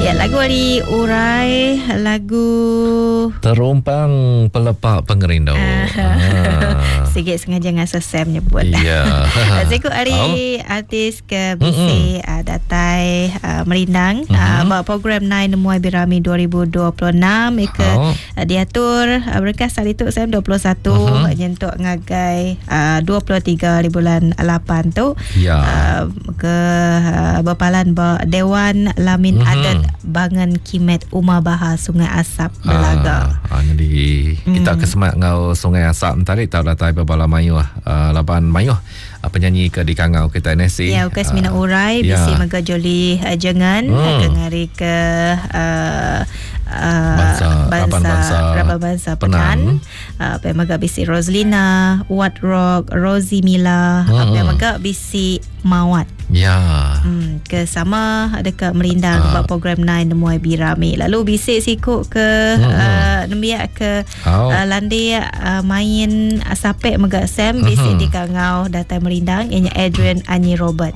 Ya, lagu Ari Urai, lagu Terumpang Pelepak Pengerindau. Sikit sengaja dengan Sam nyebut. Ya. Siku Ari artis ke BC datai merindang bawa program 9 Muay Birami 2026 ke diatur berkas hari tu Sam 21 nyentuk ngagai 23 di bulan 8 tu. Ya. Ke berpalan Dewan Lamin Adat Bangan Kimet Umar Bahar Sungai Asap Belaga. Jadi kita kesemak ngau Sungai Asap tadi tahu datai berbala mayuh laban mayuh penyanyi ke di Kangau kita nasi. Ya, ukas mina urai bisi maga joli jangan ngari ke bangsa Penan. Pemaga bisi Roslina, Wat Rock, Rosie Mila, pemaga bisi Mawat. Ya. Ke sama dekat merindang buat program 9 Muay Birami. Lalu bisik sikut ke nembiak ke landi main sapek megak Sam bisik di Kangau datai merindang ianya Adrian Anyi Robert.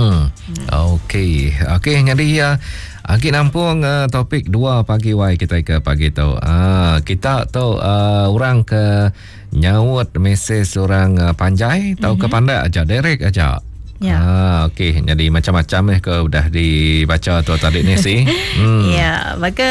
Okey jadi Aki nampung topik 2 pagi wai kita ke pagi tu. Kita tu orang ke nyawut mesej orang Panjai tahu ke pandai aja direct aja. Ya. Okey, jadi macam-macam ke udah dibaca tu tadi ni sih. Ya, maka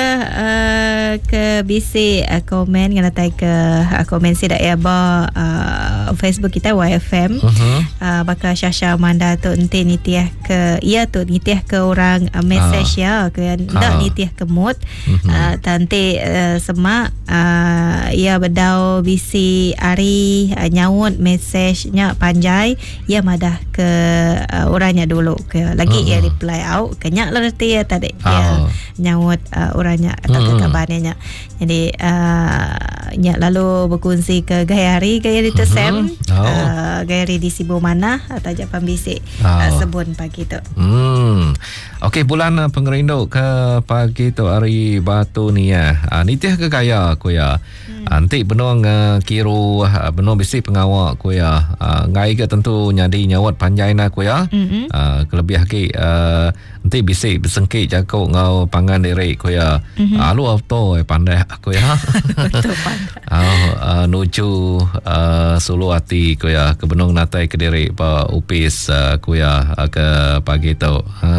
ke bisi komen ngana tai ke komen sidak ya ba Facebook kita YFM. Baka Syasha Manda tu ente nitiah ke nitiah ke orang message ya ke ndak nitiah ke mood. Tante semak ia bedau bisi Ari nyawut message-nya Panjai ia madah ke orangnya dulu ke lagi ia reply out kenyak lah reti ya tadi dia nyawut orangnya atau ke kabarnya. Jadi nya lalu berkongsi ke Gayari tu Sam Gayari di Sibu mana tajak pembisik sebun pagi tu. Okey, bulan pengerindau ke pagi tu hari batu ni ya. Nitiah ke gaya aku ya. Nanti benong kiru benong bisi pengawak aku ya. Ngai ke tentu nyadi nyawat Panjai na aku ya. Kelebih lagi nanti bisi bersengkit jakau ngau pangan diri aku ya. Lu auto pandai aku ya. Betul pandai. Nuju Sulu hati aku ya ke benong natai ke diri pa upis aku ya ke pagi tu.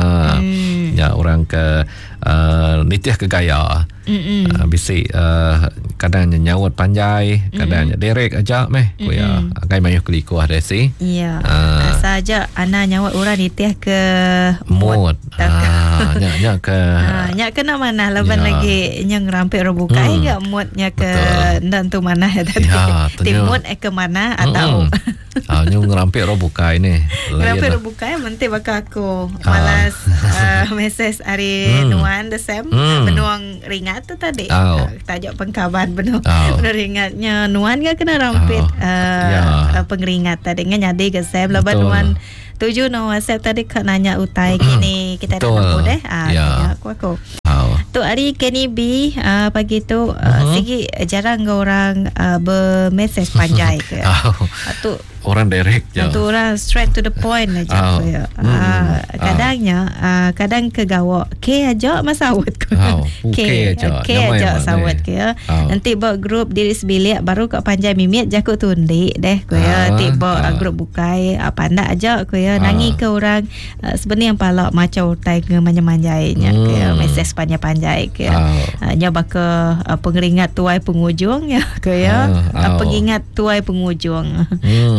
Ya orang ke nitiah ke gaya. Bisi kadang nyawat Panjai, kadang derek aja meh ku ya kai mayuh keliko ada si. Ya. Saja ana nyawat orang nitiah ke mood. Nya ke nak mana laban lagi nyang rampik robukai gak moodnya ke dan tu mana ya tadi. Timut ke mana atau nyung rampik robukai ni. Rampik robukai menti baka aku malas mesej hari nuan the Sam benuang ringat tu tadi. Tajuk pengkaban benuang ringatnya nuan gak kena rampit pengeringat tadi nyadi ke Sam laban nuan tuju no WhatsApp tadi kak nanya utai kini kita dah tahu deh. Aku tu hari Kenny B pagi tu sigi jarang orang bermesej Panjai ke. Tu orang direct je. Tu orang straight to the point aja. Kadangnya kadang ke gawak ke aja masawat ke. Ke aja sawat ke. Nanti buat grup diri sebilik baru kat Panjai mimit jakut tundi deh ke. Tiba grup bukai pandai aja ke nangi ke orang sebenarnya yang palak macam utai ke manja-manjainya ke mesej panjai ke. Nya baka pengeringat tuai pengujung ya ke pengingat tuai pengujung.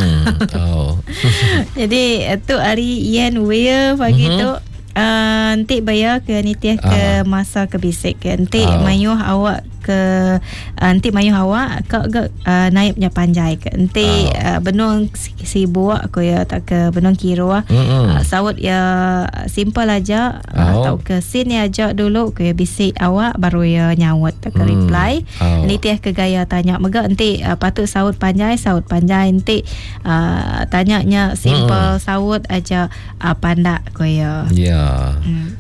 Jadi tu hari Ian Weir pagi tu nanti bayar ke nitiah ke masa ke bisik ke nanti mayuh awak ke nanti mayuh awak ke naibnya Panjai ke nanti benung si buak aku ya tak ke benung kiro sawut ya simple aja atau ke scene aja dulu ke bisik awak baru ya nyawut tak ke reply nitiah ke gaya tanya mega nanti patut sawut Panjai nanti tanyanya simple sawut aja pandak ko ya.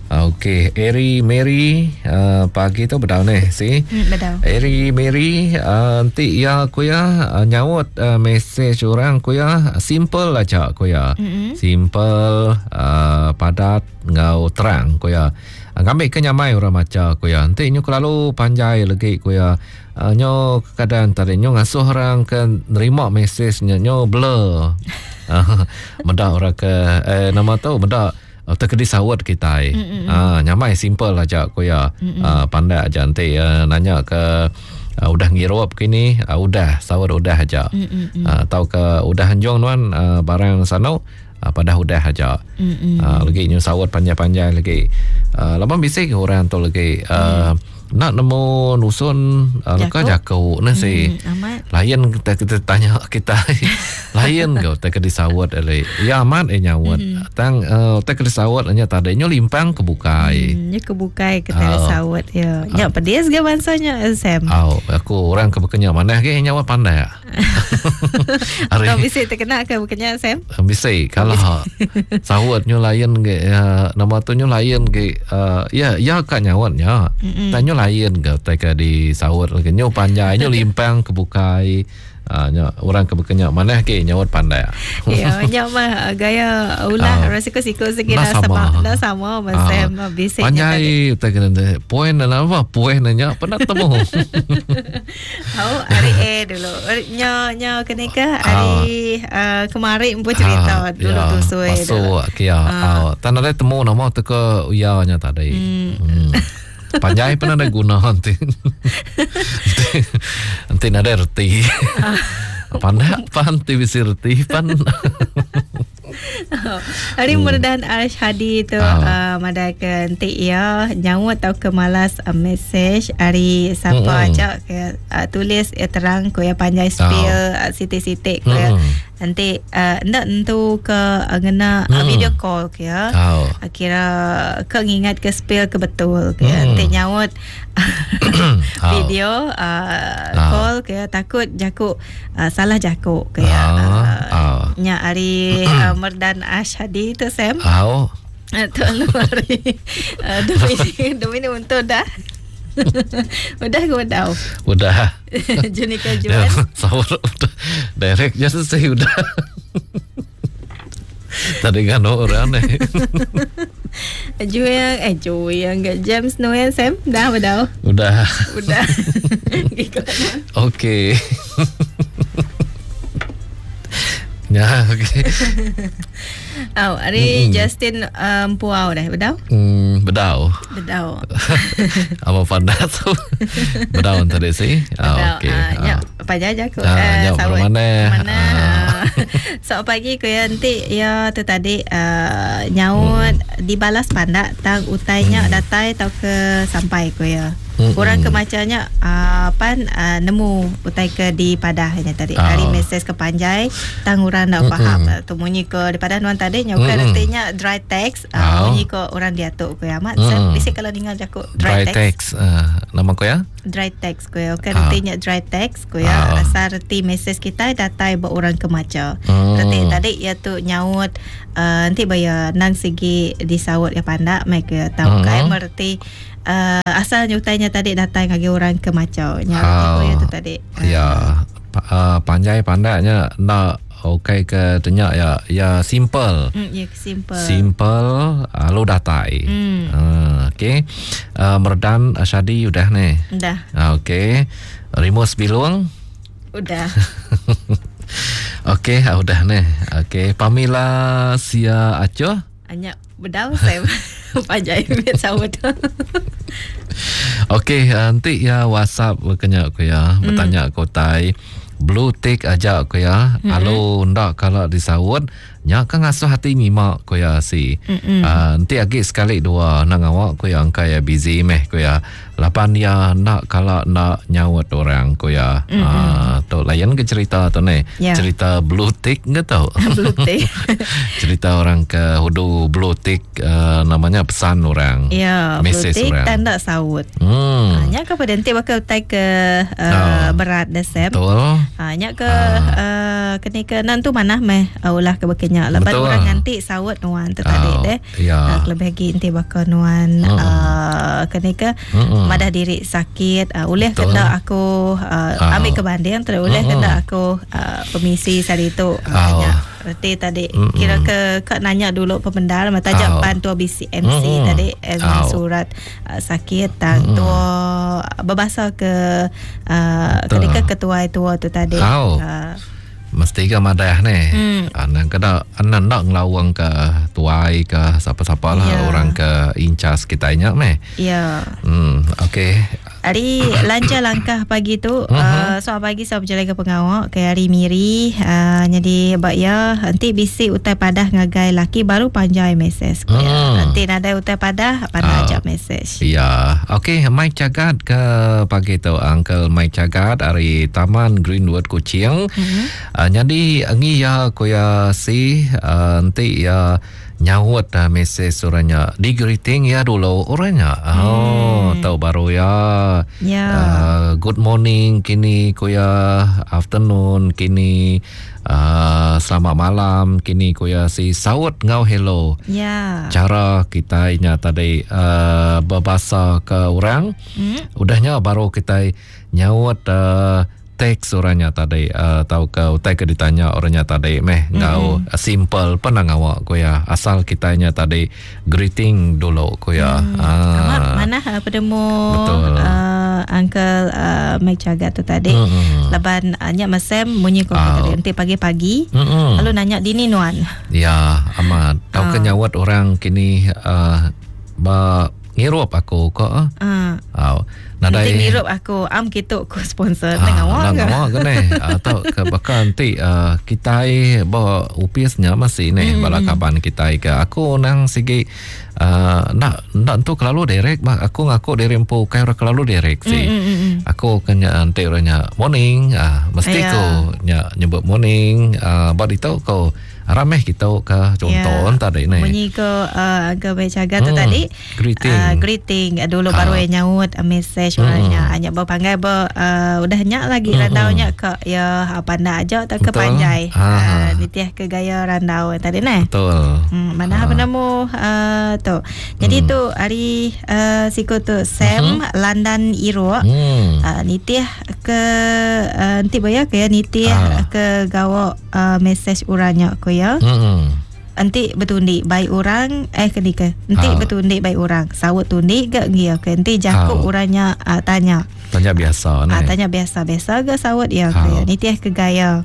Okey, Eri Mary pagi tu bedau ni si. Bedau. Eri Mary nanti ya aku ya nyawut mesej orang aku ya simple aja aku ya. Simple padat ngau terang aku ya. Ngambil kenyamai orang macam aku ya. Nanti nyu lalu panjai lagi aku ya. Nyo kadang tadi nyo ngasuh orang ke nerima mesejnya nyo blur. Benda orang ke nama tu benda terkedi sawat kita. Nyamai simple aja aku ya. Pandai aja nanti nanya ke udah ngirup kini udah sawat udah aja. Tahu ke udah hanjong tuan barang sana pada udah aja. Lagi nyu sawat panjang-panjang lagi. Lama bisik orang tu lagi nak nemu nusun leka jakau nasi lain kita tanya kita lain kau tak di sawat ale ya amat nyawat tang tak di sawat hanya tadanya limpang kebukai kebukai kita sawat ya nya pedes ke bansanya Sam aku orang kebekenya mana ke nyawat pandai kau bisa terkena ke bekenya Sam bisa kalau sawatnya lain ke nama tu nya lain ke ya kan nyawatnya tanya lain kau tak di sawat lagi nyo panjang nyo limpang kebukai orang kebekenya mana ke nyawat pandai ya nyama gaya ulah rasiko sikit dah sama masam bisa panjai tak kena poin apa poin nya pernah temu hari dulu nya kenika hari kemarin pun cerita dulu tu suai masuk kia tanah ada temu nama tu ke uyanya tadi panjai pun ada guna nanti ada reti pandai bisa reti pan hari Merdan Arshadi tu madai ke nanti ya nyawat atau ke malas mesej hari siapa aja ke tulis terang ko ya panjai spill sitik-sitik ko ya nanti ndak tentu ke ngena video call ke ya kira ke ngingat ke spill ke betul ke nanti nyawat video call ke takut jakuk salah jakuk ke ya nya hari Merdan Ashadi tu Sam tu hari domini untuk dah udah ke udah jenis kejuan sahur udah direct je selesai udah tadi kan orang ni Juyang ke James Noel Sam dah bedau udah okey ya okey hari Justin Puau dah bedau bedau apa pandai tu bedau tadi sih okey apa aja aku sawat mana so pagi ko ya nanti ya tu tadi nyaut dibalas pandak tang utainya datai tau ke sampai ko ya orang kemacanya nemu utai ke di padahnya tadi hari mesej ke panjai tang orang dah faham tu munyi ke di padah nuan tadi nyau kan artinya dry text munyi ke orang diatuk ko ya mat bisa kalau dengar jakuk dry text nama ko ya dry text ko ya kan artinya dry text ko ya asal reti mesej kita datai ba orang kemaca reti tadi ya tu nyaut nanti bayar nang segi disawat ya pandak mai ke tahu kai merti asal nyutainya tadi datang lagi orang ke macau nya itu tadi ya panjai pandainya nak okey ke tanya ya simple simple lalu datai okey Merdan Ashadi udah ni dah okey Rimus Bilung udah okey udah ni okey Pamela Sia Aco hanya bedau saya panjai bet sawat okey nanti ya WhatsApp berkenyak aku ya bertanya aku tai blue tick aja aku ya alo ndak kalau disawat nya kan ngasuh hati mima ko ya si nanti agi sekali dua nang awak ko yang kaya busy meh ko ya lapan ya nak kalau nak nyawat orang ko ya tu layan ke cerita tu ni cerita blue tick enggak tahu blue tick cerita orang ke hudu blue tick namanya pesan orang message blue tick orang tanda sawat nya ke pada nanti bakal utai ke berat desem betul nya ke kenika nan tu mana meh ulah ke bekenya nya lepas Betul. orang nanti sawat nuan tu tadi deh. Ya. Lebih lagi nanti bakal nuan kenika madah diri sakit oleh Betul. kena aku ambil ke banding terus oleh kena aku pemisi sari tu berarti tadi kira ke nanya dulu pemendal mata tajak bantu BCMC tadi surat sakit tang tua berbahasa ke ketika ketua itu tu tadi mesti ke madah ni anak kena anak nak ngelawang ke tuai ke siapa-siapa lah orang ke incas kita ingat meh okey. Hari lancar langkah pagi tu soal pagi saya berjalan ke pengawak ke hari miri jadi ya nanti bisi utai padah ngagai laki baru panjai mesej nanti nadai utai padah pada ajak mesej ya okey. Mike Cagat ke pagi tu Uncle Mike Cagat dari Taman Greenwood Kuching jadi ngi ya koya si nanti ya nyawat mesej orangnya di greeting ya dulu orangnya tahu baru ya good morning kini koya afternoon kini selamat malam kini koya si sawat ngau hello cara kita inya tadi berbahasa ke orang udahnya baru kita nyawat teks orangnya tadi tahu ke utai ke ditanya orangnya tadi ngau simple pernah ngawak koya asal kitanya tadi greeting dulu koya mana pedemu Uncle Mike Cagat tu tadi leban nyak mesem munyi ko nanti pagi-pagi lalu nanya dini nuan ya amat tahu ke nyawat orang kini ngirup aku kok nanti ngirup aku gitu ko sponsor ngawak atau ke bakal nanti kita bawa upisnya masih ni bala kapan kita ke aku nang sigi nak tu kelalu direct aku ngaku dirempu kaya kelalu direct sih aku kena nanti orangnya morning mesti ko nyebut morning buat itu ko ramai kita ke contoh tadi ni bunyi ke Uncle Mike Cagat tu tadi greeting dulu baru nyaut message orangnya hanya berpanggil udah nyak lagi randaunya ke ya apa nak aja tak ke panjai nitiah ke gaya randau tadi ni betul mana penemu tu jadi tu hari siku tu Sam London Iro nitiah ke nanti bayar ke nitiah ke gawa message orangnya ko ya nanti betundi baik orang kenika nanti betundi baik orang sawut tundi ke ngia ke nanti jakuk orangnya tanya biasa tanya biasa ke sawut ya ke ni tiah ke gaya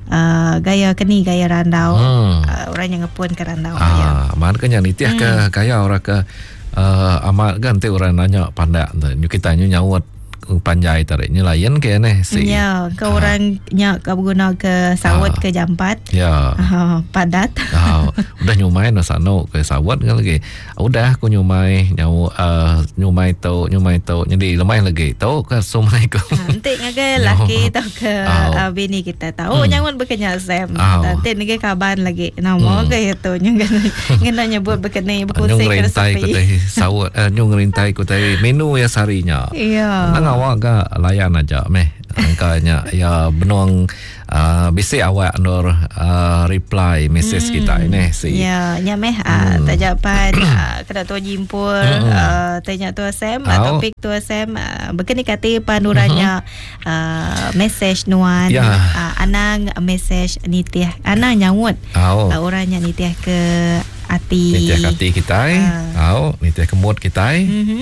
keni gaya randau orang yang ngepun ke randau makanya ni tiah ke gaya orang ke amat ganti orang nanya pandak kita nyawat panjai tariknya lain ke ni si ke orang nyak ke guna ke sawat ke jampat padat udah nyumai no sano ke sawat kan lagi udah aku nyumai nyumai tau jadi lemai lagi tau ke sumai ko nanti ngagai laki tau ke bini kita tahu nyangun bekenya Sam nanti ngagai kaban lagi nama ke itu ngena nyebut bekene berkusing ke sepi sawat nyung rintai ko tadi menu ya sarinya awak ke layan aja angkanya ya benuang bisi awak nur reply message kita ini si nyameh tajapan kena tu jimpul tanya tu Sam topik tu Sam begini kata pandurannya message nuan anang message nitiah anang nyawut orangnya nitiah ke hati kita nitiah kemud kita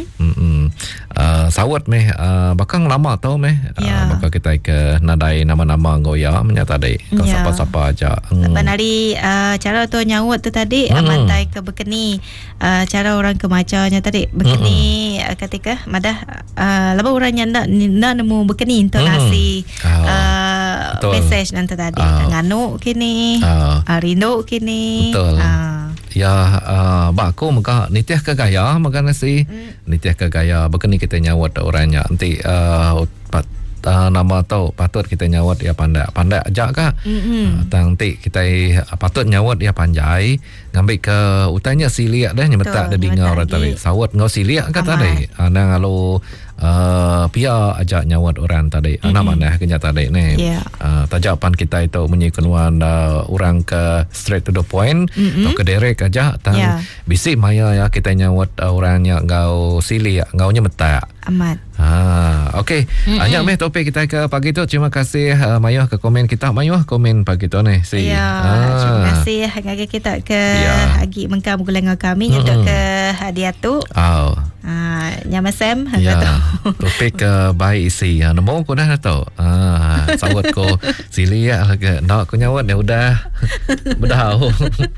sawat bakang lama tau bakal kita ke nadai nama-nama goya menyata dai ke siapa-siapa aja benari cara tu nyawut tu tadi mantai ke bekeni cara orang kemacanya tadi bekeni ketika madah laba orangnya nak nemu bekeni intonasi message nanti tadi nganu kini rindu kini ya aku maka nitiah ke gaya maka nasi nitiah ke gaya bekeni kita nyawat orangnya nanti nama tahu patut kita nyawat ya pandai aja kah nanti kita patut nyawat ya panjai ngambil ke utanya siliak dah nyemetak ada dengar tadi sawat ngau siliak kata tadi nang alo Pia ajak nyawat orang tadi. Anak mana kenya tadi ni. Tajapan kita itu menyikuan orang ke straight to the point. Atau ke direct aja. Bisik maya ya kita nyawat orang yang ngau sili, ngaunya metak. Amat. Okey. Banyak meh topik kita ke pagi tu. Terima kasih Mayuh ke komen kita. Mayuh komen pagi tu ni. Terima kasih ngaga kita ke agi mengkam gulang kami untuk ke hadiah tu. Nyama Sam topik baik isi. Nombor ko dah tahu. Sawat ko sili ya ke nak ko nyawat dah udah berdau.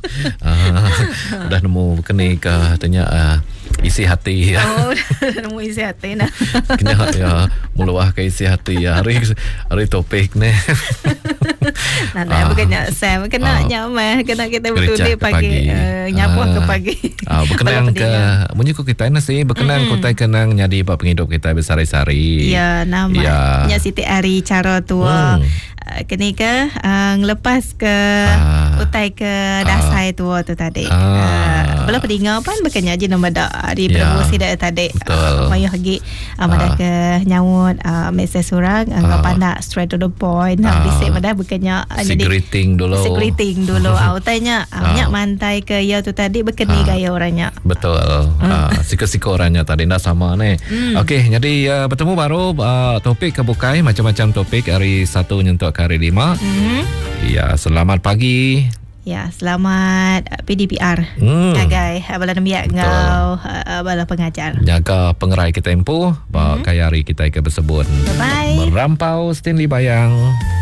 Udah nemu kena ke tanya isi hati ya. Nemu isi hati nah. Kena ya meluah ke isi hati ya. Hari topik ni. Nah, bukannya Sam kena nyamah, kena kita betul pagi nyapuh ke pagi. Berkenang ke menyuku kita nasi berkenang kota kenang nyadi apa penghidup kita bersari-sari. Ya, namanya Siti Ari cara tua. Kini ke ngelepas ke utai ke dasai tua tu tadi. Belum pedinga pun bukannya je nama dak di promosi dak tadi. Mayuh lagi madah ke nyawut mesej surang ngapa nak straight to the point. Bisik madah bukannya jadi greeting dulu. Utainya banyak mantai ke ya tu tadi berkeni gaya orangnya. Betul. Siko-siko orangnya tadi ndak sama ni. Okey, jadi bertemu baru topik kebukai macam-macam topik hari 1 nyentuh hari 5. Ya, selamat pagi. Ya, selamat PDPR. Jagai bala nembiak ngau bala pengajar. Jaga pengerai kita tempo, bawa kayari kita ke bersebut. Bye-bye. Merampau Stanley Bayang.